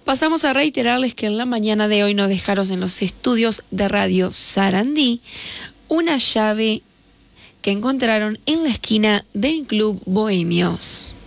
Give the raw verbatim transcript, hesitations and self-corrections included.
Pasamos a reiterarles que en la mañana de hoy nos dejaron en los estudios de Radio Sarandí una llave que encontraron en la esquina del Club Bohemios.